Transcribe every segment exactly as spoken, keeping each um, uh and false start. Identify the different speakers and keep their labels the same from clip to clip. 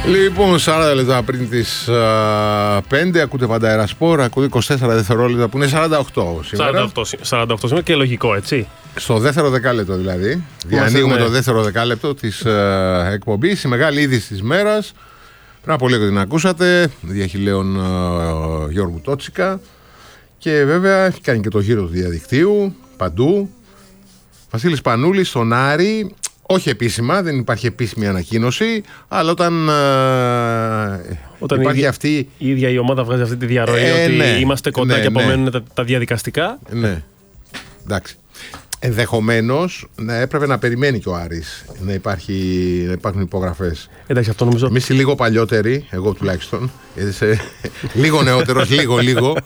Speaker 1: Λοιπόν, σαράντα λεπτά πριν τις uh, πέντε ακούτε Πανταέρα Σπορ, ακούτε είκοσι τέσσερα δευτερόλεπτα που είναι σαράντα οκτώ σήμερα.
Speaker 2: σαράντα οκτώ, σαράντα οκτώ σήμερα και λογικό, έτσι.
Speaker 1: Στο δεύτερο δεκάλεπτο δηλαδή. Διανοίγουμε ναι. το δεύτερο δεκάλεπτο της uh, εκπομπής. Η μεγάλη είδηση της μέρας. Πριν από λίγο την ακούσατε. Διαχειλέων uh, Γιώργου Τότσικα. Και βέβαια έχει κάνει και το γύρο του διαδικτύου παντού. Βασίλης Πανούλης στον Άρη. Όχι επίσημα, δεν υπάρχει επίσημη ανακοίνωση, αλλά όταν, ε, όταν υπάρχει η, αυτή...
Speaker 2: η ίδια η ομάδα βγάζει αυτή τη διαρροή ε, ότι ναι, είμαστε κοντά ναι, και απομένουν ναι. τα, τα διαδικαστικά.
Speaker 1: Ναι, εντάξει. Ενδεχομένως να έπρεπε να περιμένει και ο Άρης να, υπάρχει, να υπάρχουν υπογραφές.
Speaker 2: Εντάξει, αυτό νομίζω.
Speaker 1: Εμείς λίγο παλιότεροι, εγώ τουλάχιστον, είσαι λίγο νεότερος, λίγο λίγο.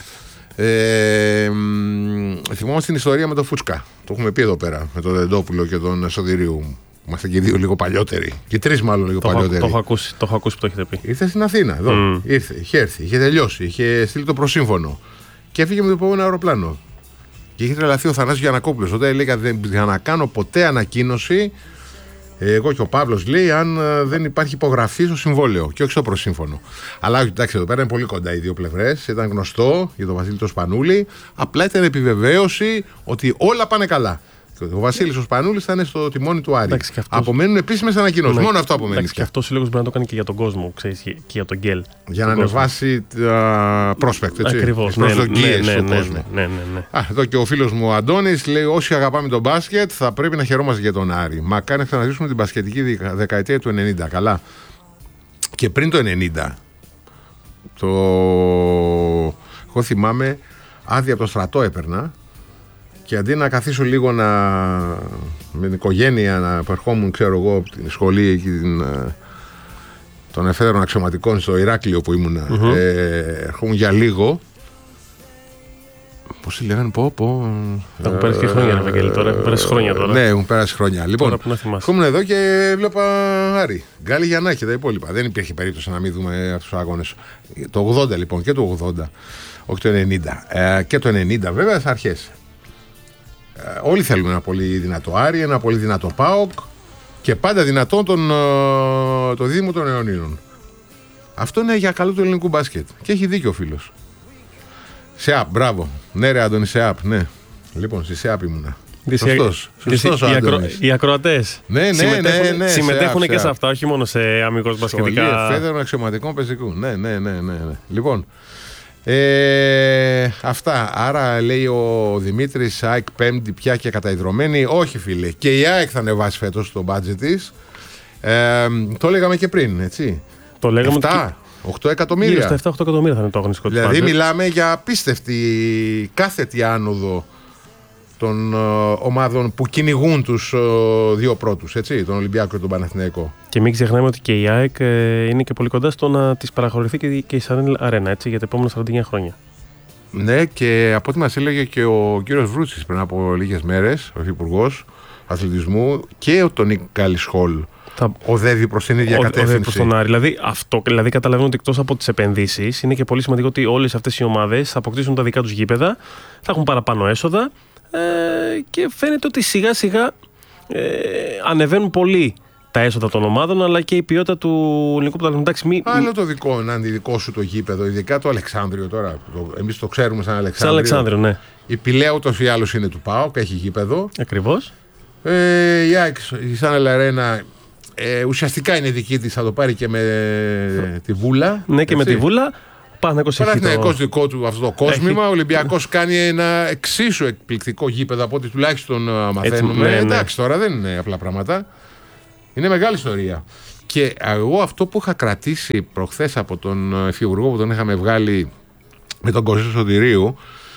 Speaker 1: Ε, θυμόμαστε την ιστορία με τον Φούτσκα. Το έχουμε πει εδώ πέρα με τον Δεντόπουλο και τον Σωτηρίου. Είμαστε και δύο λίγο παλιότεροι. Και τρεις μάλλον λίγο
Speaker 2: το
Speaker 1: παλιότεροι.
Speaker 2: Το έχω ακούσει, το έχω ακούσει που το έχετε πει.
Speaker 1: Ήρθε στην Αθήνα εδώ. Mm. Ήρθε, είχε έρθει, είχε τελειώσει, είχε στείλει το προσύμφωνο. Και έφυγε με το επόμενο αεροπλάνο. Και είχε τρελαθεί ο Θανάσης Γιαννακόπουλος. Όταν έλεγα δεν για να κάνω ποτέ ανακοίνωση, εγώ και ο Παύλος λέει, αν δεν υπάρχει υπογραφή στο συμβόλαιο και όχι στο προσύμφωνο. Αλλά εντάξει, εδώ πέρα είναι πολύ κοντά οι δύο πλευρές. Ήταν γνωστό για τον Βασίλη τον Σπανούλη. Απλά ήταν επιβεβαίωση ότι όλα πάνε καλά. Ο Βασίλης ο Σπανούλης θα είναι στο τιμόνι του Άρη. Αυτός... Απομένουν επίσημες ανακοινώσεις. Ναι. Μόνο αυτό απομένει.
Speaker 2: Εντάξει, και αυτό ο σύλλογος μπορεί να το κάνει και για τον κόσμο, ξέρεις, και για τον Γκέλ.
Speaker 1: Για να ανεβάσει τα πρόσπεκτ, έτσι.
Speaker 2: Ακριβώς.
Speaker 1: Ναι,
Speaker 2: ναι, ναι,
Speaker 1: ναι,
Speaker 2: ναι, ναι, ναι, ναι.
Speaker 1: Α, εδώ και ο φίλος μου ο Αντώνης λέει: όσοι αγαπάμε τον μπάσκετ θα πρέπει να χαιρόμαστε για τον Άρη. Μακάρι να ξαναζήσουμε την μπασκετική δεκαετία του ενενήντα. Καλά. Και πριν το ενενήντα. Το... Εγώ θυμάμαι άδεια από το στρατό έπαιρνα. Και αντί να καθίσω λίγο να, με την οικογένεια να ερχόμουν, ξέρω εγώ, από την σχολή εκεί, την, των εφέδρων αξιωματικών στο Ηράκλειο που ήμουνα, mm-hmm. ε, ερχόμουν για λίγο. Πώς λέγανε, πω, πω.
Speaker 2: Έχουν πέρασει και χρόνια, ρε Βαγγέλη, τώρα. Έχουν πέρασει χρόνια τώρα.
Speaker 1: Ναι, έχουν πέρασει χρόνια. Λοιπόν, ερχόμουν εδώ και βλέπα Άρη. Γκάλι Γιαννάκη και τα υπόλοιπα. Δεν υπήρχε περίπτωση να μην δούμε αυτούς τους αγώνες. Το ογδόντα λοιπόν και το ογδόντα, όχι το ενενήντα. Ε, και το ενενήντα βέβαια στις αρχές. Όλοι θέλουμε ένα πολύ δυνατό Άρη, ένα πολύ δυνατό ΠΑΟΚ και πάντα δυνατόν τον, το Δήμο των Αιωνίων. Αυτό είναι για καλό του ελληνικού μπάσκετ. Και έχει δίκιο ο φίλος. ΣΕΑΠ, μπράβο. Ναι, ρε Αντώνη, ΣΕΑΠ, ναι. Λοιπόν, στη ΣΕΑΠ ήμουνα. Σωστός. Σωστός ο Αντώνης.
Speaker 2: Οι ακροατές
Speaker 1: ναι, ναι,
Speaker 2: συμμετέχουν,
Speaker 1: ναι, ναι,
Speaker 2: συμμετέχουν
Speaker 1: ΣΕΑΠ,
Speaker 2: και σε
Speaker 1: ΣΕΑΠ.
Speaker 2: αυτά, όχι μόνο σε αμυγός μπασκετικά.
Speaker 1: Σχολή εφέδρων αξιωματικών πεζικού. Ναι, ναι, ναι, ναι, ναι. Λοιπόν. Ε, αυτά. Άρα λέει ο Δημήτρης, ΑΕΚ πέμπτη πια και καταϊδρωμένη. Όχι φίλε, και η ΑΕΚ θα ανεβάσει φέτος το μπάτζετ της. ε, Το λέγαμε και πριν, έτσι.
Speaker 2: Το λέγαμε
Speaker 1: επτά, οκτώ εκατομμύρια.
Speaker 2: Γύρω στα επτά οκτώ εκατομμύρια θα είναι το αγωνιστικό της
Speaker 1: Δηλαδή
Speaker 2: budget.
Speaker 1: μιλάμε για απίστευτη κάθετη άνοδο των uh, ομάδων που κυνηγούν τους uh, δύο πρώτους, έτσι, τον Ολυμπιακό και τον Παναθηναϊκό.
Speaker 2: Και μην ξεχνάμε ότι και η ΑΕΚ ε, είναι και πολύ κοντά στο να της παραχωρηθεί και, και η Σαρέν Αρένα, έτσι, για τα επόμενα σαράντα εννιά χρόνια.
Speaker 1: Ναι, και από ό,τι μας έλεγε και ο κύριος Βρούτσης πριν από λίγες μέρες, ο Υπουργός Αθλητισμού, και ο Τονίκ Καλισχόλ θα... οδεύει προς την ίδια ο, κατεύθυνση.
Speaker 2: Προς τον Άρη. Δηλαδή, αυτό, δηλαδή καταλαβαίνω ότι εκτός από τις επενδύσεις, είναι και πολύ σημαντικό ότι όλες αυτές οι ομάδες θα αποκτήσουν τα δικά τους γήπεδα, θα έχουν παραπάνω έσοδα. Ε, και φαίνεται ότι σιγά σιγά ε, ανεβαίνουν πολύ τα έσοδα των ομάδων, αλλά και η ποιότητα του ελληνικού πρωταθλήματος. Μη...
Speaker 1: Άλλο το δικό, να είναι δικό σου το γήπεδο, ειδικά το Αλεξάνδριο τώρα. Το, εμείς το ξέρουμε σαν Αλεξάνδριο.
Speaker 2: Σαν Αλεξάνδριο, ναι.
Speaker 1: Η Πηλαία ούτως ή άλλως είναι του ΠΑΟΚ, έχει γήπεδο.
Speaker 2: Ακριβώς.
Speaker 1: Ε, η ΑΕΚ, η Σαν Αρένα, ε, ουσιαστικά είναι δική της, θα το πάρει και με ε, τη Βούλα.
Speaker 2: Ναι, και έτσι. Με τη Βούλα.
Speaker 1: Παναθηναϊκός το... δικό του αυτό το κόσμημα. Ο Ολυμπιακός κάνει ένα εξίσου εκπληκτικό γήπεδο από ό,τι τουλάχιστον μαθαίνουμε. Έτσι, ναι, ναι. Εντάξει, τώρα δεν είναι απλά πράγματα. Είναι μεγάλη ιστορία. Και εγώ αυτό που είχα κρατήσει προχθές από τον Υφυπουργό που τον είχαμε βγάλει με τον Κωστή Σωτηρίου,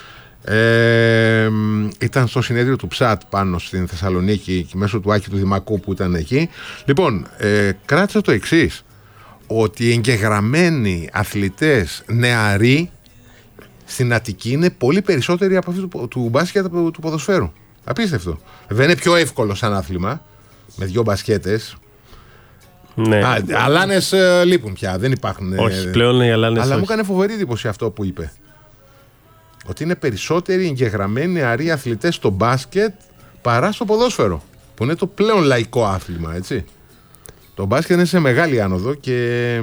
Speaker 1: ε, ήταν στο συνέδριο του ΨΑΤ πάνω στην Θεσσαλονίκη και μέσω του Άκη του Δημακού που ήταν εκεί. Λοιπόν, ε, κράτησα το εξής. Ότι οι εγγεγραμμένοι αθλητές νεαροί στην Αττική είναι πολύ περισσότεροι από αυτού του, του μπάσκετ από του ποδοσφαίρου. Απίστευτο. Δεν είναι πιο εύκολο σαν άθλημα με δύο μπασκέτες.
Speaker 2: Ναι.
Speaker 1: Α, αλάνες ε, λείπουν πια, δεν υπάρχουν.
Speaker 2: Όχι, πλέον οι αλάνες.
Speaker 1: Αλλά
Speaker 2: όχι.
Speaker 1: μου έκανε φοβερή εντύπωση αυτό που είπε. Ότι είναι περισσότεροι εγγεγραμμένοι νεαροί αθλητές στο μπάσκετ παρά στο ποδόσφαιρο. Που είναι το πλέον λαϊκό άθλημα, έτσι. Το μπάσκετ είναι σε μεγάλη άνοδο και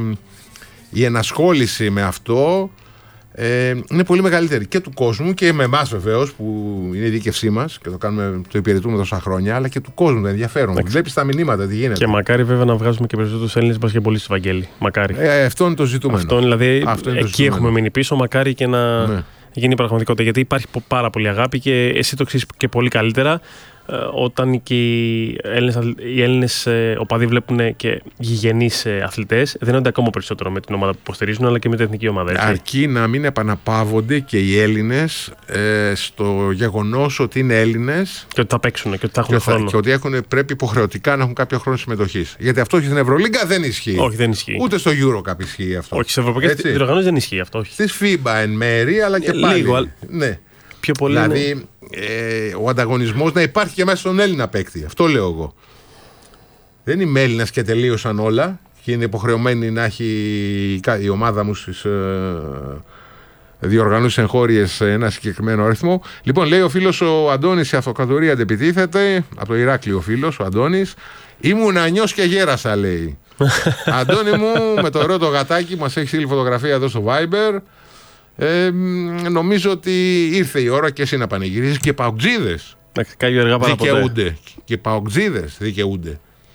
Speaker 1: η ενασχόληση με αυτό ε, είναι πολύ μεγαλύτερη και του κόσμου και με εμάς βεβαίως που είναι η δίκευσή μας και το, κάνουμε, το υπηρετούμε τόσα χρόνια, αλλά και του κόσμου, το ενδιαφέρον. Βλέπεις τα μηνύματα τι γίνεται.
Speaker 2: Και μακάρι βέβαια να βγάζουμε και περισσότερους Έλληνες μπασκετμπολίστες, Βαγγέλη. Μακάρι.
Speaker 1: Ε, αυτό είναι το ζητούμενο.
Speaker 2: Αυτό, δηλαδή,
Speaker 1: αυτό είναι
Speaker 2: εκεί
Speaker 1: το ζητούμενο.
Speaker 2: έχουμε μείνει πίσω, μακάρι και να
Speaker 1: ναι.
Speaker 2: γίνει πραγματικότητα. Γιατί υπάρχει πάρα πολύ αγάπη και εσύ το ξέρεις και πολύ καλύτερα. Όταν και οι Έλληνες, οι Έλληνες οπαδοί βλέπουν και γηγενείς αθλητές, δίνονται ακόμα περισσότερο με την ομάδα που υποστηρίζουν, αλλά και με την εθνική ομάδα. Έτσι.
Speaker 1: Αρκεί να μην επαναπαύονται και οι Έλληνες ε, στο γεγονός ότι είναι Έλληνες
Speaker 2: και ότι θα παίξουν και ότι θα έχουν
Speaker 1: και,
Speaker 2: χρόνο.
Speaker 1: Και ότι έχουν, πρέπει υποχρεωτικά να έχουν κάποιο χρόνο συμμετοχής. Γιατί αυτό και στην Ευρωλίγκα δεν ισχύει.
Speaker 2: Όχι, δεν ισχύει.
Speaker 1: Ούτε στο Eurocup ισχύει αυτό.
Speaker 2: Όχι, σε ευρωπαϊκές διοργανώσεις δεν ισχύει αυτό.
Speaker 1: Στις φίμπα εν μέρη, αλλά και πάλι.
Speaker 2: Λίγο,
Speaker 1: ναι.
Speaker 2: Πιο πολύ
Speaker 1: δηλαδή
Speaker 2: είναι...
Speaker 1: ε, ο ανταγωνισμός να υπάρχει και μέσα στον Έλληνα παίκτη. Αυτό λέω εγώ. Δεν είμαι Έλληνας και τελείωσαν όλα και είναι υποχρεωμένη να έχει η ομάδα μου στις ε, διοργανώσεις εγχώριες ένα συγκεκριμένο αριθμό. Λοιπόν, λέει ο φίλος ο Αντώνης, η αυτοκρατορία αντεπιτίθεται. Από το Ηράκλειο ο φίλος ο Αντώνης. Ήμουν ανιός και γέρασα, λέει. Αντώνη μου, με το ωραίο το γατάκι μας έχει στείλει φωτογραφία εδώ στο Viber. Ε, νομίζω ότι ήρθε η ώρα και εσύ να πανηγυρίσεις και παουτζίδες δικαιούνται. Και παουτζίδες δικαιούνται.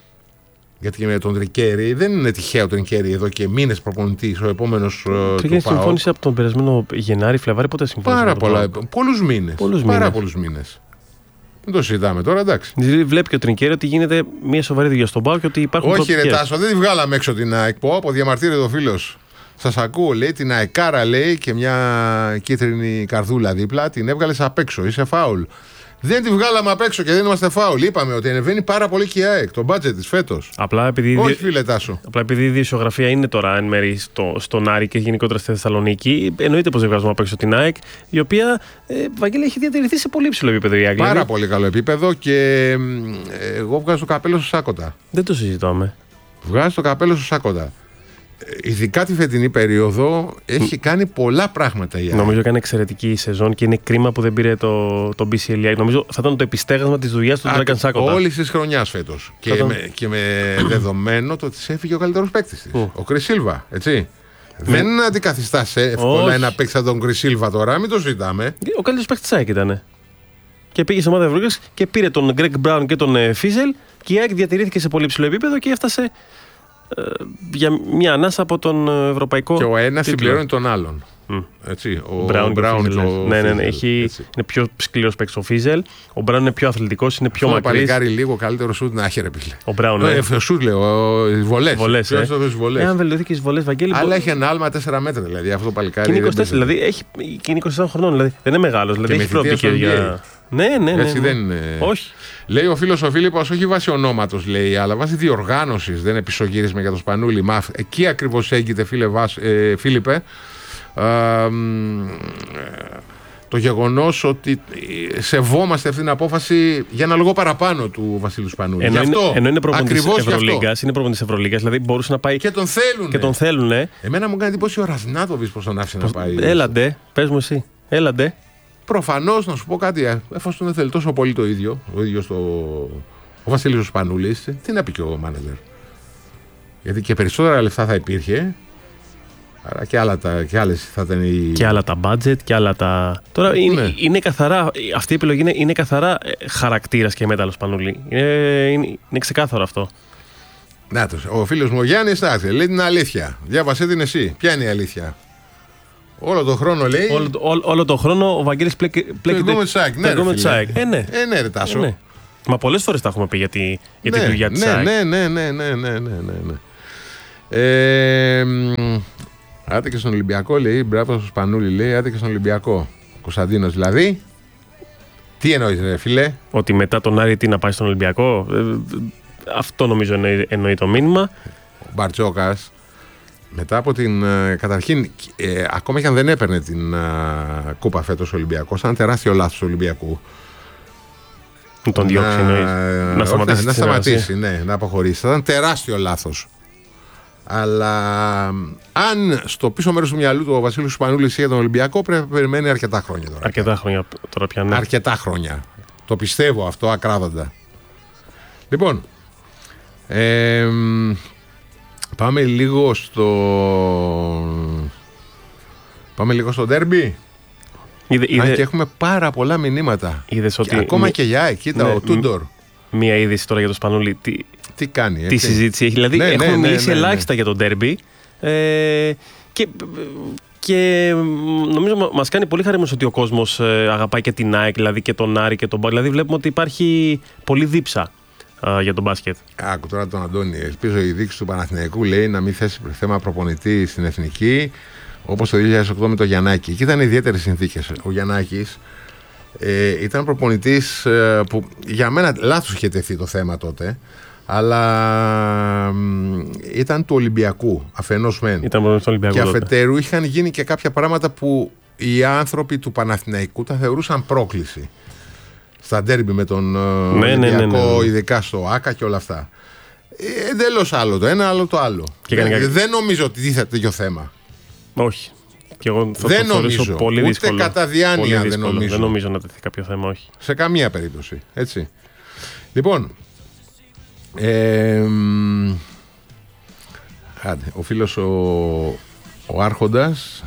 Speaker 1: Γιατί και με τον Τρικέρι δεν είναι τυχαίο ο Τρικέρι εδώ και μήνες προπονητής. Ο επόμενος του
Speaker 2: Τρικέρι συμφώνησε από τον περασμένο Γενάρη, Φλεβάρη, πότε συμφώνησε?
Speaker 1: Πάρα πολλά, πολλούς μήνες.
Speaker 2: Πολλούς
Speaker 1: πάρα
Speaker 2: μήνες.
Speaker 1: πολλούς μήνες. Δεν το συζητάμε τώρα, εντάξει.
Speaker 2: Βλέπει και ο Τρικέρι ότι γίνεται μια σοβαρή δουλειά στον ΠΑΟΚ και ότι υπάρχουν
Speaker 1: όχι
Speaker 2: προοπτικές.
Speaker 1: ρε Τάσο, δεν τη βγάλαμε έξω την ΑΕΚ. Πω, από διαμαρτύρεται ο φίλος. Σας ακούω, λέει, την αεκάρα, λέει, και μια κίτρινη καρδούλα δίπλα, την έβγαλες απ' έξω, είσαι φάουλ. Δεν τη βγάλαμε απ' έξω και δεν είμαστε φάουλ. Είπαμε ότι ανεβαίνει πάρα πολύ και η ΑΕΚ, το budget της φέτος.
Speaker 2: Απλά επειδή,
Speaker 1: όχι, φίλε Τάσο.
Speaker 2: Απλά επειδή η διεσιογραφία είναι τώρα εν μέρει στο, στον Άρη και γενικότερα στη Θεσσαλονίκη, εννοείται πως δεν βγάζουμε απ' έξω την ΑΕΚ, η οποία, ε, Βαγγέλη, έχει διατηρηθεί σε πολύ ψηλό επίπεδο η ΑΕΚ.
Speaker 1: Πάρα
Speaker 2: δηλαδή.
Speaker 1: πολύ καλό επίπεδο και ε, εγώ βγάζω το καπέλο στο Σάκοτα.
Speaker 2: Δεν το συζητάμε.
Speaker 1: Βγάζω το καπέλο στο Σάκοτα. Ειδικά τη φετινή περίοδο έχει κάνει πολλά πράγματα η ΑΕΚ.
Speaker 2: Νομίζω έκανε εξαιρετική η σεζόν και είναι κρίμα που δεν πήρε το, το μπι σι ελ. Νομίζω θα ήταν το επιστέγασμα της δουλειάς του Dragan Σάκοτα.
Speaker 1: Όλη τη χρονιά φέτος. Και,
Speaker 2: τον...
Speaker 1: με, και με δεδομένο το ότι σε έφυγε ο καλύτερος παίκτης της. Ο Κρις Σίλβα, έτσι.
Speaker 2: Με...
Speaker 1: Δεν αντικαθιστά εύκολα ένα παίκτη σαν τον Κρις Σίλβα τώρα, μην το συζητάμε.
Speaker 2: Ο καλύτερος παίκτης της ΑΕΚ ήταν. Και πήγε σε ομάδα Ευρωλίγκας και πήρε τον Γκρέγκ Μπράουν και τον Φίζελ και η ΑΕΚ διατηρήθηκε σε πολύ ψηλό επίπεδο και έφτασε ε, για μια ανάσα από τον ευρωπαϊκό.
Speaker 1: Και ο ένας
Speaker 2: τίτλο.
Speaker 1: συμπληρώνει τον άλλον.
Speaker 2: Mm.
Speaker 1: Έτσι, ο
Speaker 2: Μπράουν και ο Φίζελ. Ναι, ναι, ναι, έχει, είναι πιο σκληρός παίκτης ο Φίζελ. Ο Μπράουν είναι πιο αθλητικός, είναι πιο μακρύς.
Speaker 1: Ο παλικάρι λίγο καλύτερο σουτ να έχει ρε πίσλε.
Speaker 2: Ο Μπράουν. Ναι.
Speaker 1: Ε, σουτ λέω, βολές.
Speaker 2: Βολές, ε.
Speaker 1: βολές.
Speaker 2: Εάν βελτιωθεί και στις βολές, Βαγγέλη.
Speaker 1: Αλλά έχει ένα άλμα τέσσερα μέτρα δηλαδή αυτό το παλικάρι.
Speaker 2: Και είναι είκοσι τέσσερα, δηλαδή έχει, και είναι είκοσι τέσσερα χρονών, δηλαδή δεν είναι μεγάλος. Δηλαδή έχει προοπτικές για. Ναι, ναι, ναι.
Speaker 1: Έτσι
Speaker 2: ναι.
Speaker 1: δεν είναι.
Speaker 2: Όχι.
Speaker 1: Λέει ο φίλος ο Φίλιππος, όχι βάσει ονόματος λέει, αλλά βάσει διοργάνωσης. Δεν είναι πισωγύρισμα για το Σπανούλι. Μα εκεί ακριβώς έγκυται, φίλε Βάσ, ε, Φίλιππε. Ε, το γεγονός ότι σεβόμαστε αυτή την απόφαση για ένα λόγο παραπάνω του Βασίλου Σπανούλη.
Speaker 2: Ενώ,
Speaker 1: γι' αυτό,
Speaker 2: είναι, ενώ είναι προπονητής
Speaker 1: Ευρωλίγκας,
Speaker 2: είναι προπονητής Ευρωλίγκας, δηλαδή μπορούσε να πάει.
Speaker 1: Και τον θέλουν.
Speaker 2: Και τον θέλουν, ναι.
Speaker 1: Εμένα μου κάνει εντύπωση ο Ρασνάτοβιτς πως τον άφησε
Speaker 2: Πώς...
Speaker 1: να πάει.
Speaker 2: Έλαντε, πες μου εσύ. Έλαντε.
Speaker 1: Προφανώς, να σου πω κάτι, εφόσον δεν θέλει τόσο πολύ το ίδιο, ο ίδιος το... ο Βασίλης ο Σπανούλης, τι να πει και ο μάνατζερ. Γιατί και περισσότερα λεφτά θα υπήρχε. Άρα και, άλλα τα, και άλλες θα ήταν οι...
Speaker 2: Και άλλα τα budget και άλλα τα... Τώρα είναι, ναι. είναι καθαρά, αυτή η επιλογή είναι, είναι καθαρά χαρακτήρας και μέταλλο Σπανούλη. Είναι, είναι, είναι ξεκάθαρο αυτό.
Speaker 1: Να το, ο φίλος μου ο Γιάννης λέει την αλήθεια. Διάβασέ την εσύ. Ποια είναι η αλήθεια? Όλο τον χρόνο λέει...
Speaker 2: Όλο, όλο, όλο τον χρόνο ο Βαγγέλης πλέκεται...
Speaker 1: Το με τσάκ, ναι, ρε
Speaker 2: τσάκ. Ε, ναι.
Speaker 1: Ε, ναι ρε Τάσο. Ε, ναι.
Speaker 2: Μα πολλές φορές τα έχουμε πει για τη, για
Speaker 1: ναι,
Speaker 2: τη δουλειά της
Speaker 1: ναι,
Speaker 2: ΑΕΚ.
Speaker 1: Ναι, ναι, ναι, ναι, ναι, ναι, ναι. Ε, άτε και στον Ολυμπιακό λέει, μπράβο στο Σπανούλη λέει, άτε και στον Ολυμπιακό. Ο Κωνσταντίνος δηλαδή. Τι εννοείς ρε φίλε?
Speaker 2: Ότι μετά τον Άρη τι να πάει στον Ολυμπιακό. Ε, αυτό νομίζω εννοεί, εννοεί το μήνυμα.
Speaker 1: Ο Μπαρτζόκας μετά από την. Καταρχήν, ε, ακόμα και αν δεν έπαιρνε την ε, κούπα φέτος ο Ολυμπιακός, ήταν τεράστιο λάθος του Ολυμπιακού.
Speaker 2: Τον διώξει, να, να σταματήσει.
Speaker 1: Να, να σταματήσει, ναι, να αποχωρήσει. Θα ήταν τεράστιο λάθος. Αλλά αν στο πίσω μέρος του μυαλού του ο Βασίλης Σπανούλης για τον Ολυμπιακό, πρέπει να περιμένει αρκετά χρόνια τώρα.
Speaker 2: Αρκετά χρόνια τώρα πια. Ναι.
Speaker 1: Αρκετά χρόνια. Το πιστεύω αυτό ακράδαντα. Λοιπόν. Ε, Πάμε λίγο στο. Πάμε λίγο στο ντέρμπι.
Speaker 2: Είδε, είδε...
Speaker 1: Αν και έχουμε πάρα πολλά μηνύματα.
Speaker 2: Είδες ότι...
Speaker 1: Και ακόμα μη... και για εκεί, ναι, ο Τούντορ.
Speaker 2: Μία είδηση τώρα για το Σπανούλη. Τι,
Speaker 1: τι κάνει, έτσι.
Speaker 2: Τι συζήτηση έχει. Δηλαδή, ναι, έχουμε ναι, μιλήσει ναι, ναι, ελάχιστα ναι. για τον ντέρμπι. Ε, και, και νομίζω μας κάνει πολύ χαρούμενος ότι ο κόσμος ε, αγαπάει και την ΑΕΚ, δηλαδή και τον Άρη και τον Μπάσκετ. Δηλαδή, βλέπουμε ότι υπάρχει πολλή δίψα ε, για τον μπάσκετ.
Speaker 1: Άκου τώρα τον Αντώνη. Ελπίζω η δίκηση του Παναθηναϊκού λέει να μην θέσει θέμα προπονητή στην εθνική. Όπως το δύο χιλιάδες οκτώ με το Γιαννάκη. Εκεί ήταν ιδιαίτερες συνθήκες. Ο Γιαννάκης ε, ήταν προπονητής ε, που για μένα λάθος είχε τεθεί το θέμα τότε, αλλά ε, ήταν του Ολυμπιακού αφενός μεν.
Speaker 2: Ήταν
Speaker 1: και αφετέρου τότε. Είχαν γίνει και κάποια πράγματα που οι άνθρωποι του Παναθηναϊκού τα θεωρούσαν πρόκληση. Στα ντέρμπι με τον ναι, Ολυμπιακό, ναι, ναι, ναι, ναι. ειδικά στο ΆΚΑ και όλα αυτά. Ε, εντελώς άλλο το ένα, άλλο το άλλο. Δεν, δεν νομίζω ότι τίθεται τέτοιο θέμα.
Speaker 2: Όχι. Και εγώ θα
Speaker 1: δεν
Speaker 2: το
Speaker 1: νομίζω.
Speaker 2: Πολύ
Speaker 1: ούτε
Speaker 2: δύσκολο.
Speaker 1: κατά διάνοια δεν νομίζω.
Speaker 2: Δεν νομίζω να τεθεί κάποιο θέμα, όχι.
Speaker 1: Σε καμία περίπτωση. Έτσι. Λοιπόν. Ε, άντε, ο φίλος ο, ο Άρχοντας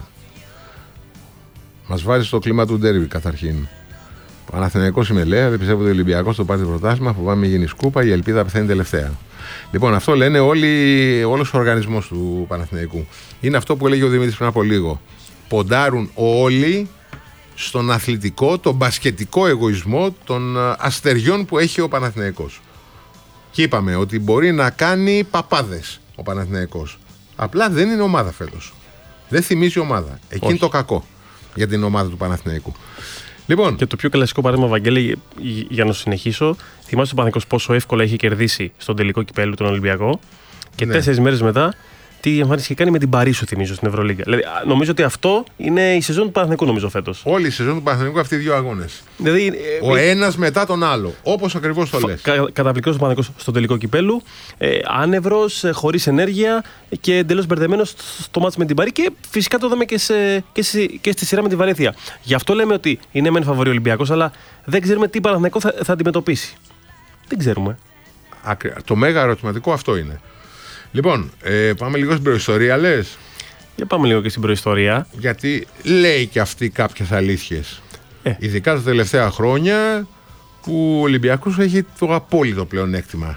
Speaker 1: μας βάζει στο κλίμα του ντέρβι καταρχήν. Παναθηναϊκός είμαι, λέει, δεν πιστεύω ότι ο Ολυμπιακός το πάρει το πρωτάθλημα, φοβάμαι γίνει σκούπα, η ελπίδα πεθαίνει τελευταία. Λοιπόν, αυτό λένε όλοι, όλος ο οργανισμός του Παναθηναϊκού. Είναι αυτό που έλεγε ο Δημήτρης πριν από λίγο. Ποντάρουν όλοι στον αθλητικό, τον μπασκετικό εγωισμό των αστεριών που έχει ο Παναθηναϊκός. Και είπαμε ότι μπορεί να κάνει παπάδες ο Παναθηναϊκός. Απλά δεν είναι ομάδα φέτος. Δεν θυμίζει ομάδα. Εκεί είναι το κακό για την ομάδα του Παναθηναϊκού. Λοιπόν.
Speaker 2: Και το πιο κλασικό παράδειγμα, Βαγγέλη, για να συνεχίσω, θυμάσαι ο Παναθηναϊκός πόσο εύκολα είχε κερδίσει στον τελικό κυπέλλου τον Ολυμπιακό και ναι. τέσσερις μέρες μετά τι εμφάνιση είχε κάνει με την Παρίσου, θυμίζω, στην Ευρωλίγκα. Δηλαδή, νομίζω ότι αυτό είναι η σεζόν του Παναθηναϊκού, νομίζω φέτος.
Speaker 1: Όλη η σεζόν του Παναθηναϊκού, αυτοί οι δύο αγώνες.
Speaker 2: Δηλαδή,
Speaker 1: ο ε, ένας μετά τον άλλο. Όπως ακριβώς το λες.
Speaker 2: Κα, Καταπληκτικός ο Παναθηναϊκός στον τελικό κυπέλλου. Ε, άνευρος, ε, χωρίς ενέργεια και εντελώς μπερδεμένος στο μάτς με την Παρί. Και φυσικά το είδαμε και, σε, και, σε, και στη σειρά με τη Βαλένθια. Γι' αυτό λέμε ότι είναι μεν φαβορί Ολυμπιακός, αλλά δεν ξέρουμε τι Παναθηναϊκό θα, θα αντιμετωπίσει. Δεν ξέρουμε.
Speaker 1: Άκρη, το μέγα ερωτηματικό αυτό είναι. Λοιπόν, ε, πάμε λίγο στην προϊστορία, λες.
Speaker 2: Για πάμε λίγο και στην προϊστορία.
Speaker 1: Γιατί λέει και αυτή κάποιες αλήθειες. Ε. Ειδικά τα τελευταία χρόνια που ο Ολυμπιακός έχει το απόλυτο πλεονέκτημα.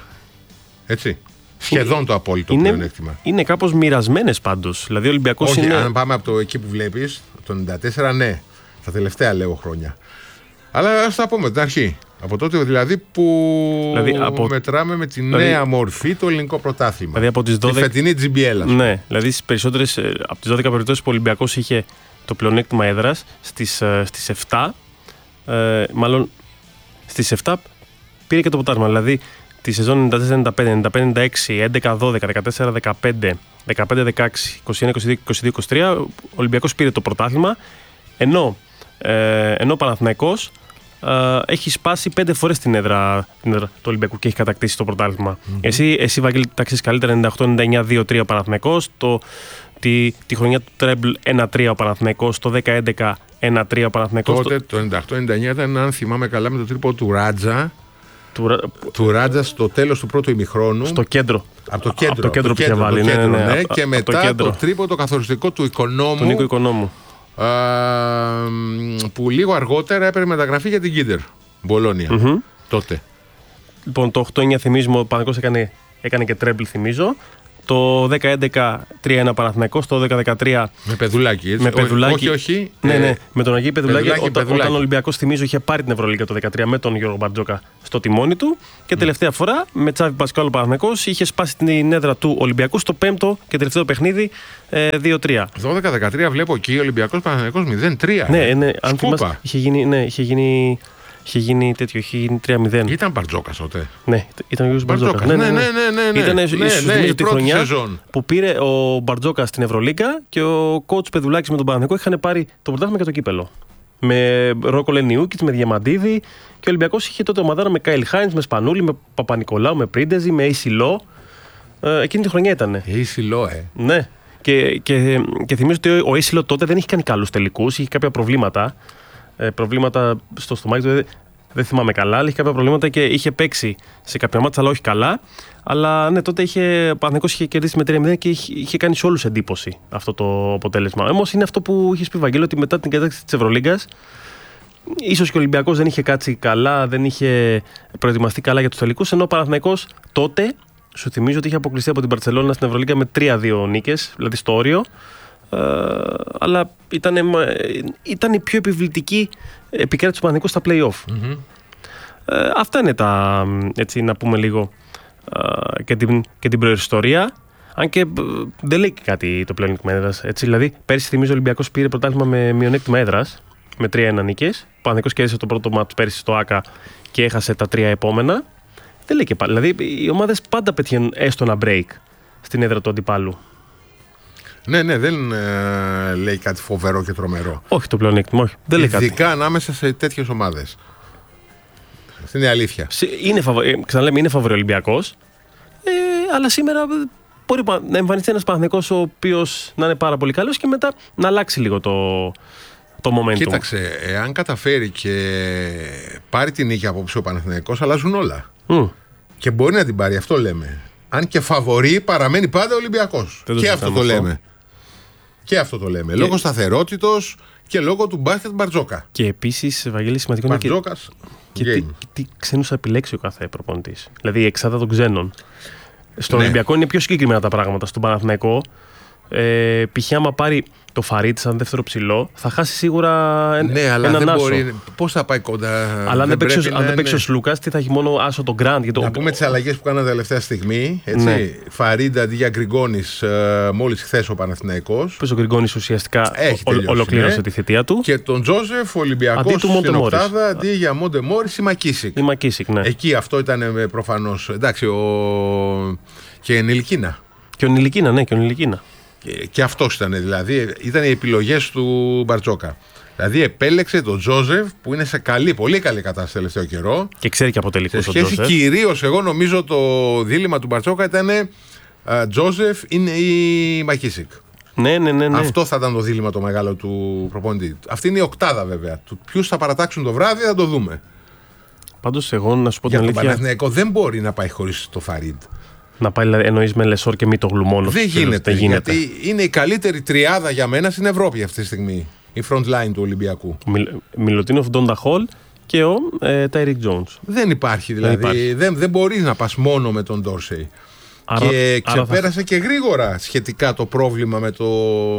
Speaker 1: Έτσι. Σχεδόν είναι, το απόλυτο είναι, πλεονέκτημα.
Speaker 2: Είναι κάπως μοιρασμένες πάντως. Δηλαδή ο Ολυμπιακός
Speaker 1: όχι,
Speaker 2: είναι.
Speaker 1: Αν πάμε από το εκεί που βλέπεις, το ενενήντα τέσσερα, ναι. Τα τελευταία λέω χρόνια. Αλλά ας τα πούμε την αρχή. Από τότε δηλαδή που δηλαδή, από... μετράμε με τη νέα δηλαδή... μορφή το ελληνικό πρωτάθλημα.
Speaker 2: Δηλαδή από τις δώδεκα...
Speaker 1: Τη φετινή τζι μπι ελ.
Speaker 2: Ναι, δηλαδή στις περισσότερες, από τις δώδεκα περιπτώσεις που ο Ολυμπιακός είχε το πλεονέκτημα έδρας, στις, στις επτά, ε, μάλλον στις επτά πήρε και το πρωτάθλημα. Δηλαδή τη σεζόν ενενήντα τέσσερα ενενήντα πέντε, ενενήντα πέντε ενενήντα έξι, έντεκα δώδεκα, δεκατέσσερα δεκαπέντε, δεκαπέντε δεκαέξι, είκοσι ένα είκοσι δύο, είκοσι δύο είκοσι τρία, ο Ολυμπιακός πήρε το πρωτάθλημα, ενώ, ε, ενώ ο Παναθηναϊκός Uh, έχει σπάσει πέντε φορές την έδρα, την έδρα του Ολυμπιακού και έχει κατακτήσει το πρωτάθλημα. Mm-hmm. Εσύ, εσύ Βαγγέλη, τα ξέρεις καλύτερα. ενενήντα οκτώ ενενήντα εννιά δύο τρία ο Παναθηναϊκός. Το, τη, τη χρονιά του Τρέμπλ ένα τρία ο Παναθηναϊκός. Το δέκα έντεκα ένα τρία ο Παναθηναϊκός.
Speaker 1: Τότε το ενενήντα οκτώ ενενήντα εννιά ήταν, αν θυμάμαι καλά, με το τρίπο του Ράτζα. Του, του Ράτζα στο τέλος του πρώτου ημιχρόνου.
Speaker 2: Στο κέντρο.
Speaker 1: Από το κέντρο.
Speaker 2: Από το κέντρο που είχε
Speaker 1: βάλει.
Speaker 2: Ναι, ναι, ναι, ναι.
Speaker 1: Και μετά το, το τρίπο το καθοριστικό του Οικονόμου.
Speaker 2: Του Νίκου Οικονόμου.
Speaker 1: Α, που λίγο αργότερα έπαιρνε μεταγραφή για την Κίντερ Μπολόνια. Mm-hmm. Τότε.
Speaker 2: Λοιπόν, το οκτώ εννιά θυμίζουμε ο Παναθηναϊκός έκανε, έκανε και τρέμπλ, θυμίζω. Το δέκα έντεκα τρία ένα Παναθηναϊκός, το δέκα δεκατρία.
Speaker 1: Με Παιδουλάκη, έτσι.
Speaker 2: Με Παιδουλάκη.
Speaker 1: Όχι, όχι.
Speaker 2: Ναι, ναι, με τον Αγίου Παιδουλάκη. Παιδουλάκη, όταν, Παιδουλάκη. Όταν ο Ολυμπιακός, θυμίζω, είχε πάρει την Ευρωλίγκα το δεκατρία με τον Γιώργο Μπαρτζόκα στο τιμόνι του. Και τελευταία mm. φορά με Τσάβη Πασκάλο Παναθηναϊκός είχε σπάσει την έδρα του Ολυμπιακού στο πέμπτο και τελευταίο παιχνίδι ε, δύο τρία.
Speaker 1: δώδεκα δεκατρία βλέπω εκεί Ολυμπιακός Παναθηναϊκός μηδέν τρία.
Speaker 2: Ναι, ναι, αν θυμάσαι, είχε γίνει. Ναι, είχε γίνει Είχε γίνει τέτοιο, είχε γίνει τρία μηδέν.
Speaker 1: Ήταν Μπαρτζόκας τότε.
Speaker 2: Ναι, ήταν ο Γιώργος Μπαρτζόκας.
Speaker 1: Ναι, ναι, ναι. ναι, ναι,
Speaker 2: ήταν
Speaker 1: ναι, ναι, ναι, η
Speaker 2: τη χρονιά σεζόν που πήρε ο Μπαρτζόκας στην Ευρωλίγκα και ο coach Παιδουλάκης με τον Παναθηναϊκό είχαν πάρει το πρωτάθλημα και το κύπελο. Με Ρόκο Λενιούκιτς, με Διαμαντίδη και ο Ολυμπιακός είχε τότε ομαδάρα με Κάιλ Χάινς, με Σπανούλη, με Παπα-Νικολάου, με Πρίντεζη, με Έι Σι Λό. Ε, εκείνη τη χρονιά ήταν.
Speaker 1: Έι Σι Λό, ε.
Speaker 2: Ναι. Και, και, και θυμίζω ότι ο Έι Σι Λό τότε δεν είχε κάνει καλούς τελικούς, είχε κάποια προβλήματα. Ε, προβλήματα στο στομάχι του. Δεν θυμάμαι καλά, αλλά είχε κάποια προβλήματα και είχε παίξει σε κάποια μάτσα, αλλά όχι καλά. Αλλά ναι, τότε είχε, ο Παναθηναϊκός είχε κερδίσει με τρία μηδέν και είχε, είχε κάνει σε όλους εντύπωση αυτό το αποτέλεσμα. Όμως είναι αυτό που είχε πει, Βαγγέλη, ότι μετά την κατάκτηση της Ευρωλίγκας, ίσως και ο Ολυμπιακός δεν είχε κάτσει καλά, δεν είχε προετοιμαστεί καλά για τους τελικούς. Ενώ ο Παναθηναϊκός τότε, σου θυμίζω ότι είχε αποκλειστεί από την Μπαρτσελόνα στην Ευρωλίγκα με τρία δύο νίκες, δηλαδή στο όριο. Ε, αλλά ήταν, ήταν η πιο επιβλητική επικράτηση του Παναθηναϊκού στα play-off. Mm-hmm. Ε, αυτά είναι τα, έτσι να πούμε λίγο, ε, και, την, και την προϊστορία. Αν και ε, δεν λέει και κάτι το πλεονέκτημα έδρας. Δηλαδή, πέρσι θυμίζω ο Ολυμπιακός πήρε πρωτάθλημα με μειονέκτημα έδρας, με τρία ένα νίκες. Ο Παναθηναϊκός κέρδισε το πρώτο μάτς πέρσι στο ΆΚΑ και έχασε τα τρία επόμενα. Δεν λέει και πάλι. Δηλαδή, οι ομάδες πάντα πετυχαίνουν έστω ένα break στην έδρα του αντιπάλου.
Speaker 1: Ναι, ναι, δεν ε, λέει κάτι φοβερό και τρομερό.
Speaker 2: Όχι το πλεονέκτημα, όχι. Δεν λέει κάτι.
Speaker 1: Ειδικά ανάμεσα σε τέτοιες ομάδες. Αυτή είναι η αλήθεια.
Speaker 2: Είναι φαβορι, ξαναλέμε, είναι φαβορι Ολυμπιακός. Ε, αλλά σήμερα μπορεί να εμφανιστεί ένας Παναθηναϊκός ο οποίος να είναι πάρα πολύ καλός και μετά να αλλάξει λίγο το, το momentum.
Speaker 1: Κοίταξε, εάν καταφέρει και πάρει την νίκη απόψε ο Παναθηναϊκός, αλλάζουν όλα. Mm. Και μπορεί να την πάρει, αυτό λέμε. Αν και φαβορί παραμένει πάντα Ολυμπιακός. Και αυτό το λέμε. Και αυτό το λέμε. Και... λόγω σταθερότητος και λόγω του μπάσκετ Μπαρτζόκα.
Speaker 2: Και επίσης, Βαγγέλη, σημαντικό είναι και, και τι, τι ξένους θα επιλέξει ο κάθε προπονητής. Δηλαδή η εξάδα των ξένων. Στον ναι. Ολυμπιακό είναι πιο συγκεκριμένα τα πράγματα. Στον Παναθηναϊκό, ε, π.χ. άμα πάρει το Φαρίτ σαν δεύτερο ψηλό, θα χάσει σίγουρα ένα,
Speaker 1: ναι, αλλά
Speaker 2: έναν
Speaker 1: δεν
Speaker 2: άσο.
Speaker 1: Μπορεί, πώς θα πάει κοντά.
Speaker 2: Αλλά αν δεν παίξει είναι... ο Σλούκας, τι θα έχει μόνο άσο τον Γκραντ. Το...
Speaker 1: Να πούμε τις αλλαγές που κάνανε τελευταία στιγμή. Έτσι. Ναι. Φαρίτ αντί για Γκριγκόνης, ε, μόλις χθες ο Παναθηναϊκός.
Speaker 2: Πες ο Γκριγκόνης ουσιαστικά
Speaker 1: τελειώσει,
Speaker 2: ολοκλήρωσε
Speaker 1: ναι.
Speaker 2: τη θητεία του.
Speaker 1: Και τον Τζόζεφ, ο Ολυμπιακός στην οκτάδα, αντί για Μόντε Μόρις ή Μακίσικ.
Speaker 2: Η Μακίσικ, ναι.
Speaker 1: Εκεί αυτό ήταν προφανώς. Εντάξει, ο... και Νιλικίνα.
Speaker 2: Και ο Νιλικίνα, ναι, και ο Νιλικίνα.
Speaker 1: Και, και αυτός ήταν, δηλαδή, ήταν οι επιλογές του Μπαρτζόκα. Δηλαδή επέλεξε τον Τζόζεφ που είναι σε καλή, πολύ καλή κατάσταση τελευταίο καιρό.
Speaker 2: Και ξέρει και από τελικούς
Speaker 1: τον Τζόζεφ. Κυρίως, εγώ νομίζω το δίλημμα του Μπαρτζόκα ήταν Τζόζεφ είναι η Μακίσικ.
Speaker 2: Ναι, ναι, ναι, ναι.
Speaker 1: Αυτό θα ήταν το δίλημμα το μεγάλο του προπονητή. Αυτή είναι η οκτάδα βέβαια. Ποιους θα παρατάξουν το βράδυ θα το δούμε.
Speaker 2: Πάντως, εγώ να σου πω την αλήθεια.
Speaker 1: Για τον Παναθηναϊκό δεν μπορεί να πάει χωρίς το Φαρίτ.
Speaker 2: Να πάει δηλαδή, εννοείς με Λεσόρ και Μητογλου μόνο.
Speaker 1: Δεν γίνεται, δεν γίνεται. Γιατί είναι η καλύτερη τριάδα για μένα στην Ευρώπη αυτή τη στιγμή. Η front line του Ολυμπιακού.
Speaker 2: Μιλωτίνοφ, Ντόντα Χολ και ο Τάιρικ Τζόουνς.
Speaker 1: Δεν υπάρχει δηλαδή. Δεν, υπάρχει. δεν, δεν μπορείς να πας μόνο με τον Ντόρσεϊ.
Speaker 2: Άρα,
Speaker 1: και ξεπέρασε
Speaker 2: θα...
Speaker 1: και γρήγορα σχετικά το πρόβλημα με το,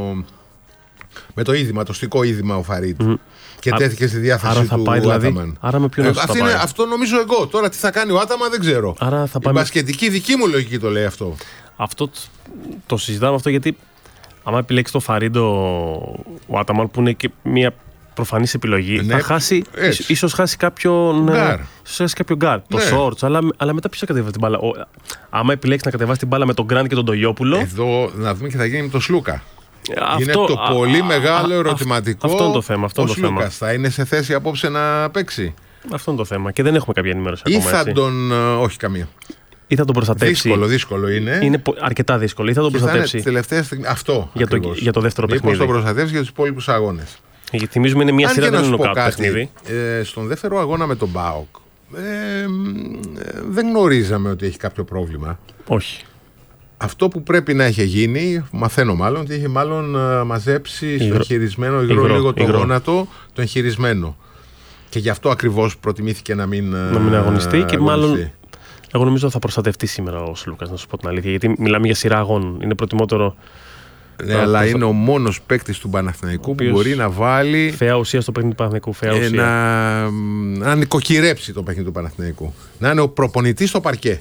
Speaker 1: με το είδημα, το στικό είδημα ο Φαρίτ. Mm. Και Ά... τέθηκε στη διάθεση
Speaker 2: άρα θα
Speaker 1: του
Speaker 2: πάει, δηλαδή,
Speaker 1: Άταμαν.
Speaker 2: Άρα με ποιον ε,
Speaker 1: θα είναι, αυτό νομίζω εγώ. Τώρα τι θα κάνει ο Άταμαν δεν ξέρω.
Speaker 2: Άρα θα
Speaker 1: η πάμε... μπασκετική δική μου λογική το λέει αυτό.
Speaker 2: Αυτό το συζητάμε αυτό γιατί άμα επιλέξει το Φαρίντο ο Άταμαν που είναι και μια προφανής επιλογή, ναι, θα χάσει, ίσως, ίσως χάσει κάποιον γκάρ. Ίσως χάσει κάποιο γκάρ. Ναι. Το Σόρτς, αλλά, αλλά μετά ποιος θα κατεβάσει την μπάλα. Ο, άμα επιλέξει να κατεβάσει την μπάλα με τον Γκραντ και τον Τογιόπουλο.
Speaker 1: Εδώ να δούμε και θα γίνει με τον Σλούκα. Αυτό, είναι το α, πολύ α, μεγάλο α, ερωτηματικό.
Speaker 2: Αυτό είναι το θέμα. Αυτό
Speaker 1: ο
Speaker 2: το
Speaker 1: Σλούκας
Speaker 2: θέμα.
Speaker 1: Θα είναι σε θέση απόψε να παίξει.
Speaker 2: Αυτό είναι το θέμα. Και δεν έχουμε κάποια ενημέρωση
Speaker 1: ή
Speaker 2: ακόμα.
Speaker 1: Θα
Speaker 2: έτσι.
Speaker 1: τον, όχι καμία.
Speaker 2: Ή θα τον προστατεύσει.
Speaker 1: Δύσκολο, δύσκολο είναι.
Speaker 2: Είναι αρκετά δύσκολο. Ή θα τον
Speaker 1: και
Speaker 2: προστατεύσει.
Speaker 1: Θα τελευταία στιγμή. Αυτό.
Speaker 2: Για το, για το δεύτερο παιχνίδι.
Speaker 1: Μήπως τον προστατεύσει για τους υπόλοιπους αγώνες.
Speaker 2: Θυμίζουμε είναι μια σειρά, δεν είναι νοκάουτ παιχνίδι.
Speaker 1: Ε, στον δεύτερο αγώνα με τον ΠΑΟΚ ε, ε, δεν γνωρίζαμε ότι έχει κάποιο πρόβλημα.
Speaker 2: Όχι.
Speaker 1: Αυτό που πρέπει να είχε γίνει, μαθαίνω μάλλον, ότι είχε μάλλον μαζέψει στο
Speaker 2: υγρό,
Speaker 1: εγχειρισμένο υγρό, υγρό λίγο το γόνατο, το εγχειρισμένο. Και γι' αυτό ακριβώς προτιμήθηκε να μην,
Speaker 2: να μην αγωνιστεί. Και μάλλον, εγώ νομίζω θα προστατευτεί σήμερα ο Σλούκας, να σου πω την αλήθεια. Γιατί μιλάμε για σειρά αγώνων. Είναι προτιμότερο.
Speaker 1: Ναι, αλλά το... είναι ο μόνος παίκτης του Παναθηναϊκού που μπορεί να βάλει.
Speaker 2: Φαιά ουσία στο παιχνίδι του Παναθηναϊκού. Φαιά ουσία.
Speaker 1: Να, να νοικοκυρέψει το παιχνίδι του Παναθηναϊκού. Να είναι ο προπονητής στο παρκέ.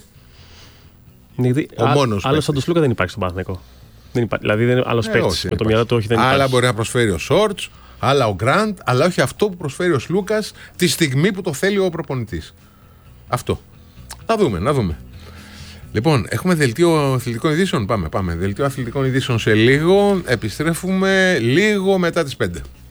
Speaker 2: Γιατί
Speaker 1: ο μόνος.
Speaker 2: Άλλο σαν τον Σλούκα δεν υπάρχει στον Παναθηναϊκό. Δεν υπάρχει. Δηλαδή δεν είναι άλλο ε, παίκτη. Με το μυαλό του όχι δεν υπάρχει.
Speaker 1: Άλλα μπορεί να προσφέρει ο Σόρτς, άλλα ο Γκραντ, αλλά όχι αυτό που προσφέρει ο Σλούκας τη στιγμή που το θέλει ο προπονητής. Αυτό. Να δούμε, να δούμε. Λοιπόν, έχουμε δελτίο αθλητικών ειδήσεων. Πάμε, πάμε. Δελτίο αθλητικών ειδήσεων σε λίγο. Επιστρέφουμε λίγο μετά τις πέντε.